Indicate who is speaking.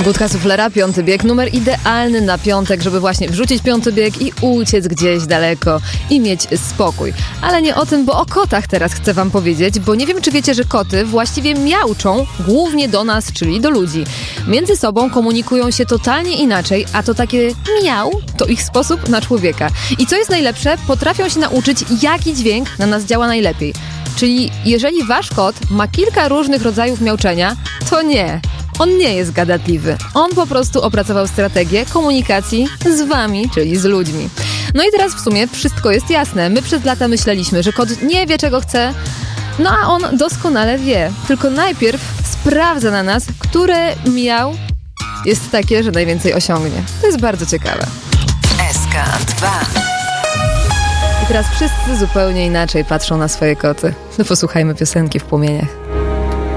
Speaker 1: Budka Suflera, piąty bieg, numer idealny na piątek, żeby właśnie wrzucić piąty bieg i uciec gdzieś daleko i mieć spokój. Ale nie o tym, bo o kotach teraz chcę wam powiedzieć, bo nie wiem, czy wiecie, że koty właściwie miauczą głównie do nas, czyli do ludzi. Między sobą komunikują się totalnie inaczej, a to takie miau to ich sposób na człowieka. I co jest najlepsze, potrafią się nauczyć, jaki dźwięk na nas działa najlepiej. Czyli jeżeli wasz kot ma kilka różnych rodzajów miauczenia, to nie. On nie jest gadatliwy. On po prostu opracował strategię komunikacji z wami, czyli z ludźmi. No i teraz w sumie wszystko jest jasne. My przez lata myśleliśmy, że kot nie wie, czego chce, no a on doskonale wie. Tylko najpierw sprawdza na nas, które miał jest takie, że najwięcej osiągnie. To jest bardzo ciekawe.
Speaker 2: SK2.
Speaker 1: I teraz wszyscy zupełnie inaczej patrzą na swoje koty. No posłuchajmy piosenki w płomieniach.